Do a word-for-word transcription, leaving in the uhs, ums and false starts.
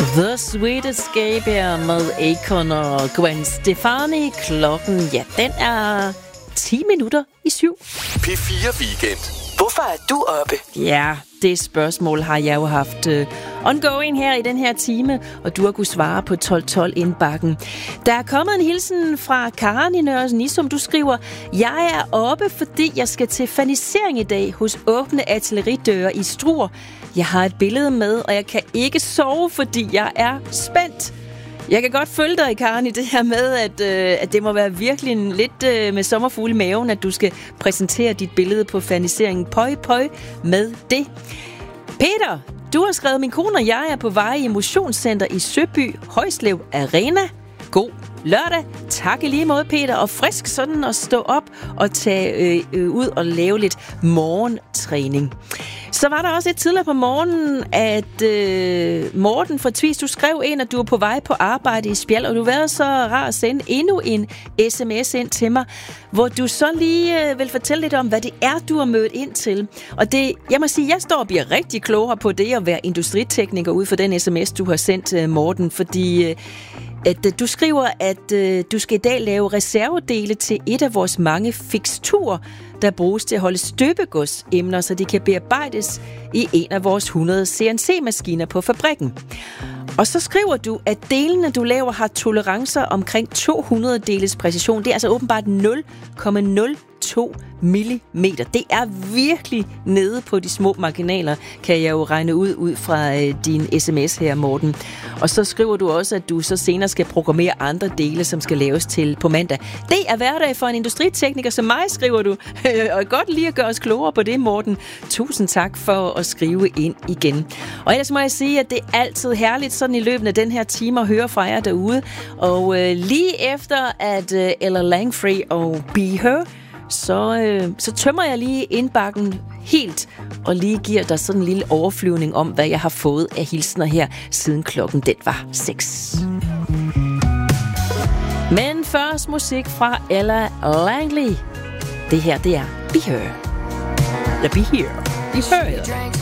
The Sweet Escape her med Akon og Gwen Stefani. Klokken, ja, den er ti minutter i syv. P fire Weekend. Hvorfor er du oppe? Ja, det spørgsmål har jeg jo haft uh, ongoing her i den her time, og du har kunnet svare på tolv tolv indbakken. Der er kommet en hilsen fra Karen i Nørres Nissum. Du skriver, jeg er oppe, fordi jeg skal til fanisering i dag hos Åbne Artilleridøre i Struer. Jeg har et billede med, og jeg kan ikke sove, fordi jeg er spændt. Jeg kan godt følge dig, Karen, i det her med, at, øh, at det må være virkelig en, lidt øh, med sommerfugle i maven, at du skal præsentere dit billede på faniseringen. Pøj, pøj med det. Peter, du har skrevet, min kone og jeg er på vej i motionscenter i Søby, Højslev Arena. God lørdag. Tak i lige måde, Peter. Og frisk sådan at stå op og tage øh, øh, ud og lave lidt morgentræning. Så var der også et tidligere på morgenen, at øh, Morten fra Tvis, du skrev ind, at du er på vej på arbejde i Spjald, og du har været så rar at sende endnu en sms ind til mig, hvor du så lige øh, vil fortælle lidt om, hvad det er, du har mødt ind til. Og det, jeg må sige, jeg står og bliver rigtig klogere på det at være industritekniker ud for den sms, du har sendt, øh, Morten, fordi øh, at øh, du skriver, at øh, du skal i dag lave reservedele til et af vores mange fiksturer, der bruges til at holde støbegodsemner, så de kan bearbejdes i en af vores hundrede C N C-maskiner på fabrikken. Og så skriver du, at delene, du laver, har tolerancer omkring to hundrede deles præcision. Det er altså åbenbart nul komma nul to millimeter. Det er virkelig nede på de små marginaler, kan jeg jo regne ud ud fra øh, din sms her, Morten. Og så skriver du også, at du så senere skal programmere andre dele, som skal laves til på mandag. Det er hverdag for en industritekniker som mig, skriver du. Og godt lige at gøre os klogere på det, Morten. Tusind tak for at skrive ind igen. Og ellers må jeg sige, at det er altid herligt sådan i løbet af den her time at høre fra jer derude. Og øh, lige efter at øh, Ella Langfrey og Be Her, Så, øh, så tømmer jeg lige indbakken helt, og lige giver dig sådan en lille overflyvning om, hvad jeg har fået af hilsner her, siden klokken den var seks. Men først musik fra Ella Langley. Det her, det er Be Her. Eller Be Here. Be Her.